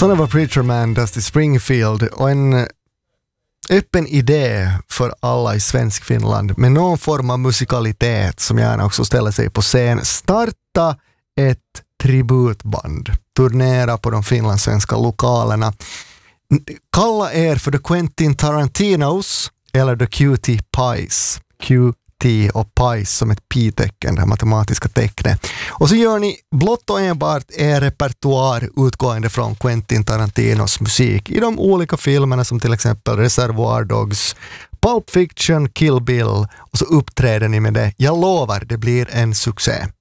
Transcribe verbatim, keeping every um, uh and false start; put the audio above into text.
Son of a Preacher Man, Dusty Springfield, och en öppen idé för alla i svensk Finland med någon form av musikalitet som gärna också ställer sig på scen. Starta ett tributband, turnera på de finlandssvenska lokalerna. Kalla er för The Quentin Tarantinos eller The Q T Pies. Q T och Pies som ett pi-tecken, det här matematiska tecknet. Och så gör ni blott och enbart er repertoar utgående från Quentin Tarantinos musik i de olika filmerna som till exempel Reservoir Dogs, Pulp Fiction, Kill Bill, och så uppträder ni med det. Jag lovar, det blir en succé.